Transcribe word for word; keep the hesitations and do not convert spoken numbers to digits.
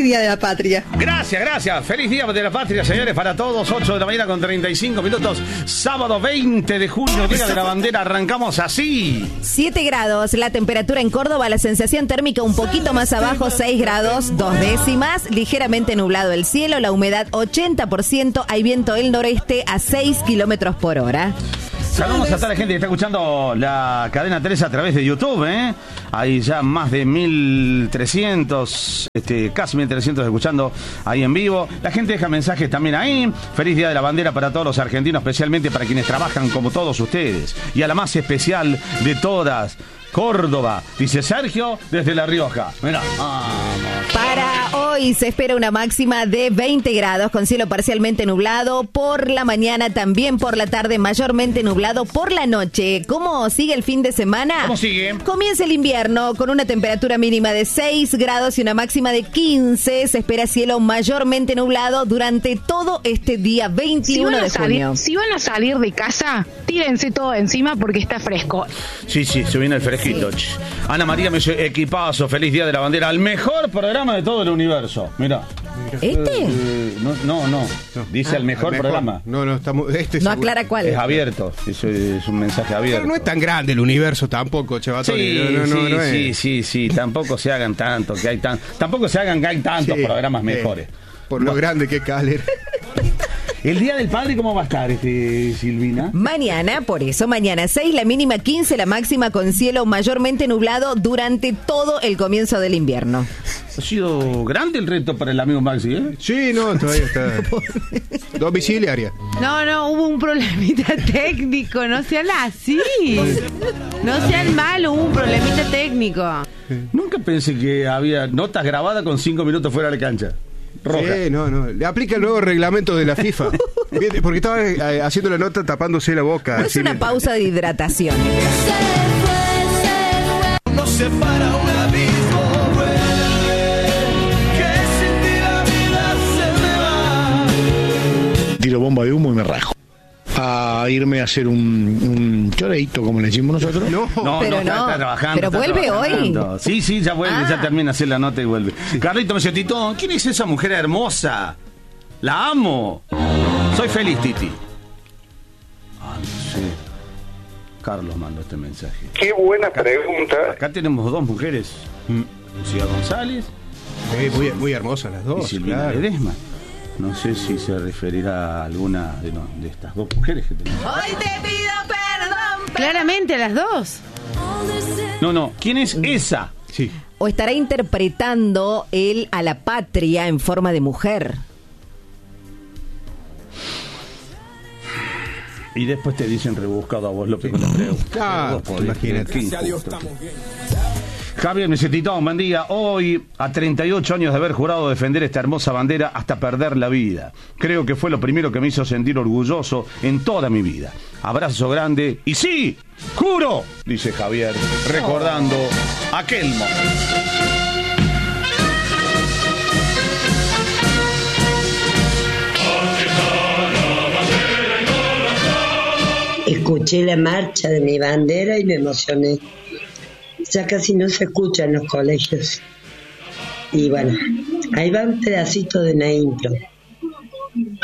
Día de la Patria. Gracias, gracias. Feliz Día de la Patria, señores, para todos. ocho de la mañana con treinta y cinco minutos. Sábado veinte de junio, Día de la Bandera. Arrancamos así. siete grados la temperatura en Córdoba. La sensación térmica un poquito más abajo, seis grados, dos décimas. Ligeramente nublado el cielo. La humedad ochenta por ciento. Hay viento del noreste a seis kilómetros por hora. Saludos a toda la gente que está escuchando la cadena tres a través de YouTube, ¿eh? Hay ya más de mil trescientos, este, casi mil trescientos escuchando ahí en vivo. La gente deja mensajes también ahí. Feliz Día de la Bandera para todos los argentinos, especialmente para quienes trabajan como todos ustedes. Y a la más especial de todas, Córdoba, dice Sergio, desde La Rioja. Mirá, vamos. Para hoy se espera una máxima de veinte grados con cielo parcialmente nublado. Por la mañana, también por la tarde, mayormente nublado. Por la noche, ¿cómo sigue el fin de semana? ¿Cómo sigue? Comienza el invierno con una temperatura mínima de seis grados y una máxima de quince. Se espera cielo mayormente nublado durante todo este día veintiuno si de salir, junio. Si van a salir de casa, tírense todo encima porque está fresco. Sí, sí, se viene el fresquito. Sí. Ana María me dice, equipazo, feliz Día de la Bandera, el mejor programa de todo el universo. Mira. ¿Este? Eh, no, no, no, dice ah, el mejor, mejor programa. No, no, estamos, este es no aclara cuál. Es abierto, es, es un mensaje abierto. Pero no es tan grande el universo tampoco, Chevatoni. Sí, no, no, sí, no, no sí, es. sí, sí, tampoco se hagan tanto, que hay tan, tampoco se hagan que hay tantos sí, programas mejores. Eh, por lo grande que es Caler. ¿El Día del Padre cómo va a estar, este, Silvina? Mañana, por eso, mañana seis, la mínima quince, la máxima con cielo mayormente nublado durante todo el comienzo del invierno. Ha sido grande el reto para el amigo Maxi, ¿eh? Sí, no, todavía está. Domiciliaria. No, no, hubo un problemita técnico, no sean así. No sean malos, hubo un problemita técnico. Nunca pensé que había notas grabadas con cinco minutos fuera de la cancha. Roja. Sí, no, no. Le aplica el nuevo reglamento de la FIFA. Porque estaba eh, haciendo la nota tapándose la boca. No es una pausa de hidratación. No se para un abismo, que sin ti la vida se me va. Tiro bomba de humo y me rajo. A irme a hacer un, un choreito, como le decimos nosotros. No, no, pero no, está, no. está trabajando. Pero está vuelve trabajando. hoy. Sí, sí, ya vuelve, ah. ya termina de hacer la nota y vuelve. Sí. Carlito me dice, Tito, ¿quién es esa mujer hermosa? La amo. Soy feliz, Titi. Ah, no sé. Carlos mandó este mensaje. Qué buena acá, pregunta. Acá tenemos dos mujeres. Lucía González. Sí, muy, muy hermosas las dos. Y Silvina claro. Ledesma. No sé si se referirá a alguna de, no, de estas dos mujeres que tenemos. Hoy te pido perdón. Claramente, las dos. No, no. ¿Quién es esa? Sí. O estará interpretando él a la patria en forma de mujer. Y después te dicen rebuscado a vos, López, con la pregunta. Ah, imagínate. Javier necesitó, buen día. Hoy, a treinta y ocho años de haber jurado defender esta hermosa bandera hasta perder la vida. Creo que fue lo primero que me hizo sentir orgulloso en toda mi vida. Abrazo grande. Y sí, juro, dice Javier, recordando oh. aquel momento. Escuché la marcha de mi bandera y me emocioné. Ya casi no se escucha en los colegios. Y bueno, ahí va un pedacito de una intro.